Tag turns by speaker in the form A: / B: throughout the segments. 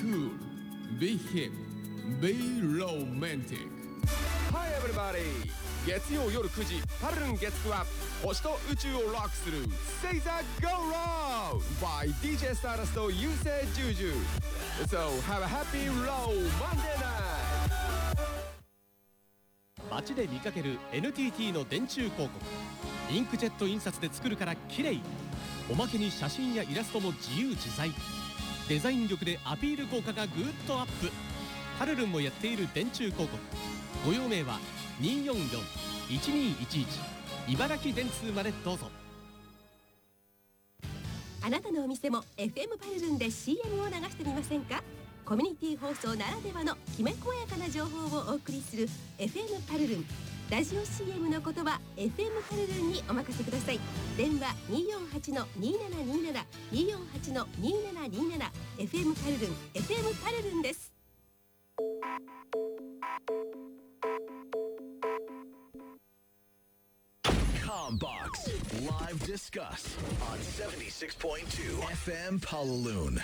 A: cool, be hip, be romantic.
B: Hi everybody! 月曜夜9時パルルン月9は星と宇宙をロックする Say that go round by DJ Stardust と優勢ジュージュー So have a happy low Monday night!
C: 街で見かける NTT の電柱広告、インクジェット印刷で作るから綺麗。おまけに写真やイラストも自由自在。デザイン力でアピール効果がぐーっとアップ。パルルンもやっている電柱広告、ご用命は244-1211茨城電通までどうぞ。
D: あなたのお店も FM パルルンで CM を流してみませんか？コミュニティ放送ならではのきめ細やかな情報をお送りする FM パルルン。ラジオ CM の言葉 FM パルルンにお任せください。電話 248-2727 248-2727 FM パルルン FM パルルンです。
E: Combox Live Discuss on 76.2 FM Palaloon。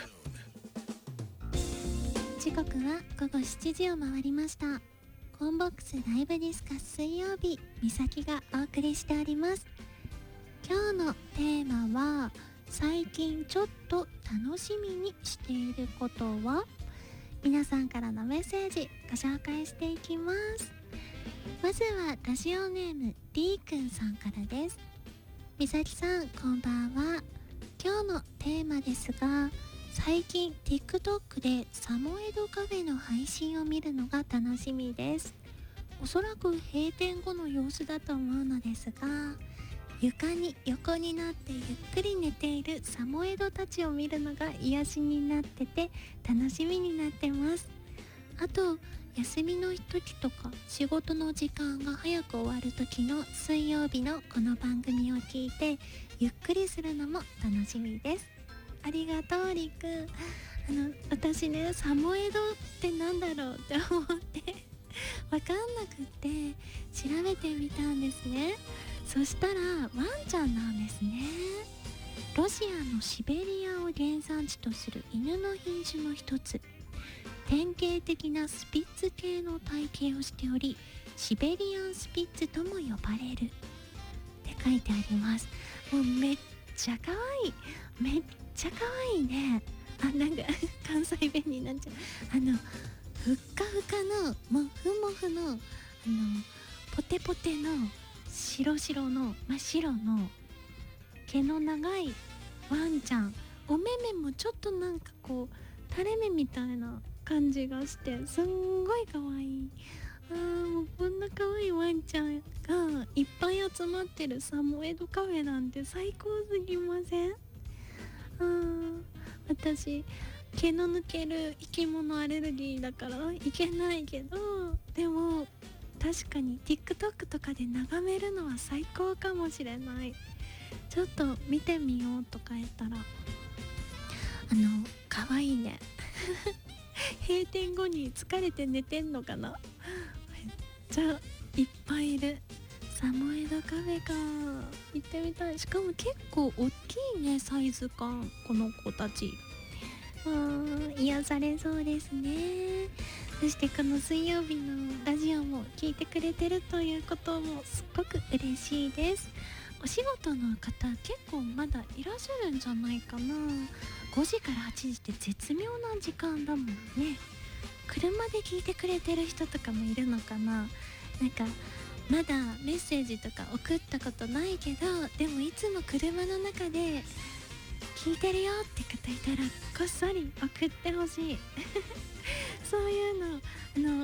F: 時刻は午後7時を回りました。コンボックスライブディスカス水曜日、美咲がお送りしております。今日のテーマは、最近ちょっと楽しみにしていることは？皆さんからのメッセージご紹介していきます。まずはラジオネーム D くんさんからです。美咲さん、こんばんは。今日のテーマですが、最近 TikTok でサモエドカフェの配信を見るのが楽しみです。おそらく閉店後の様子だと思うのですが、床に横になってゆっくり寝ているサモエドたちを見るのが癒しになってて楽しみになってます。あと休みの時とか仕事の時間が早く終わる時の水曜日のこの番組を聞いてゆっくりするのも楽しみです。ありがとう、りくん。私ね、サモエドってなんだろうって思ってわかんなくって調べてみたんですね。そしたらワンちゃんなんですね。ロシアのシベリアを原産地とする犬の品種の一つ。典型的なスピッツ系の体型をしており、シベリアンスピッツとも呼ばれるって書いてあります。もうめっちゃ可愛い、めっちゃ可愛いね。なんか関西弁になっちゃう。ふっかふかのもふもふのポテポテの白白の真っ白の毛の長いワンちゃん。お目目もちょっとなんかこう垂れ目みたいな感じがしてすんごい可愛い。もうこんな可愛いワンちゃんがいっぱい集まってるサモエドカフェなんて最高すぎません？私毛の抜ける生き物アレルギーだからいけないけど、でも確かに TikTok とかで眺めるのは最高かもしれない。ちょっと見てみようとか言ったら可愛いね閉店後に疲れて寝てんのかな。めっちゃいっぱいいる。サモエドカフェか、行ってみたい。しかも結構大きいね、サイズ感。この子たち癒されそうですね。そしてこの水曜日のラジオも聞いてくれてるということもすっごく嬉しいです。お仕事の方結構まだいらっしゃるんじゃないかな。5時から8時って絶妙な時間だもんね。車で聞いてくれてる人とかもいるのかな。なんかまだメッセージとか送ったことないけど、でもいつも車の中で聞いてるよって方いたらこっそり送ってほしいそういうの